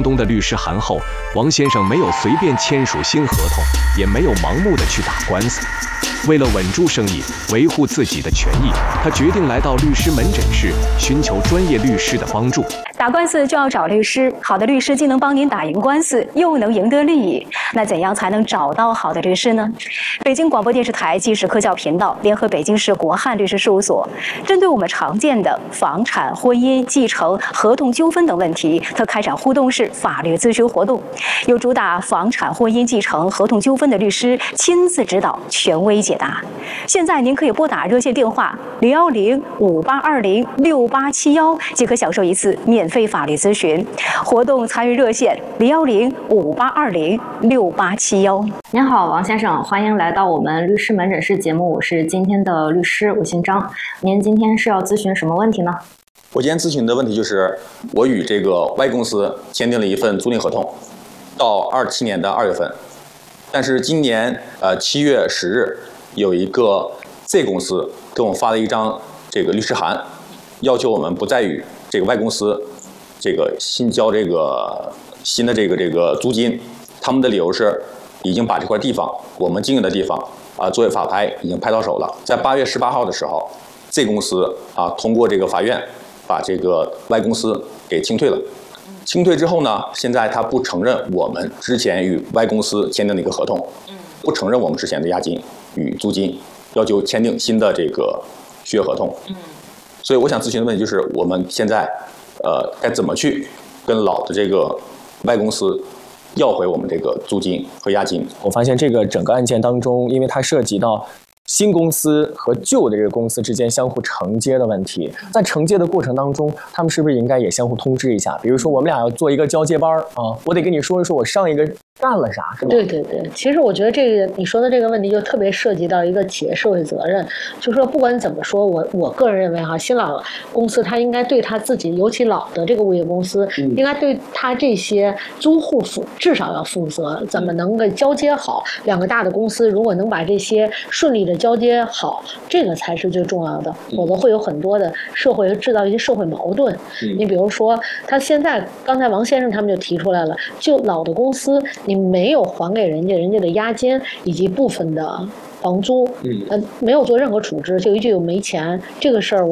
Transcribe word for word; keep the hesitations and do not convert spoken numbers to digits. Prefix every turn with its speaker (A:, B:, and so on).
A: 东的律师函后，王先生没有随便签署新合同，也没有盲目的去打官司。为了稳住生意，维护自己的权益，他决定来到律师门诊室，寻求专业律师的帮助。
B: 打官司就要找律师，好的律师既能帮您打赢官司，又能赢得利益。那怎样才能找到好的律师呢？北京广播电视台纪实科教频道联合北京市国汉律师事务所，针对我们常见的房产、婚姻、继承、合同纠纷等问题，特开展互动式法律咨询活动，有主打房产、婚姻、继承、合同纠纷的律师亲自指导，权威解答。现在您可以拨打热线电话零幺零五八二零六八七幺，即可享受一次免费法律咨询。活动参与热线零幺零五八二零六八七幺。
C: 您好，王先生，欢迎来到我们律师门诊室节目，我是今天的律师，我姓张。您今天是要咨询什么问题呢？
D: 我今天咨询的问题就是，我与这个 Y 公司签订了一份租赁合同，到二七年的二月份，但是今年呃七月十日，有一个 Z 公司给我们发了一张这个律师函，要求我们不再与这个 Y 公司这个新交这个新的这个这个租金。他们的理由是，已经把这块地方我们经营的地方啊作为法拍已经拍到手了。在八月十八号的时候 ，Z 公司啊通过这个法院把这个 Y 公司给清退了。清退之后呢，现在他不承认我们之前与 Y 公司签订的一个合同，不承认我们之前的押金与租金，要求签订新的这个续约合同。所以我想咨询的问题就是，我们现在呃该怎么去跟老的这个 Y 公司要回我们这个租金和押金？
E: 我发现这个整个案件当中，因为它涉及到新公司和旧的这个公司之间相互承接的问题，在承接的过程当中，他们是不是应该也相互通知一下？比如说，我们俩要做一个交接班啊，我得跟你说一说我上一个干了啥，是吧？
F: 对对对，其实我觉得这个你说的这个问题就特别涉及到一个企业社会责任，就是说不管怎么说，我我个人认为哈，新老公司他应该对他自己，尤其老的这个物业公司，嗯、应该对他这些租户负至少要负责，怎么能够交接好？两个大的公司如果能把这些顺利的交接好，这个才是最重要的，否则会有很多的社会制造一些社会矛盾。嗯、你比如说，他现在刚才王先生他们就提出来了，就老的公司。你没有还给人家人家的押金以及部分的房租，呃，没有做任何处置，就一句有没钱这个事儿。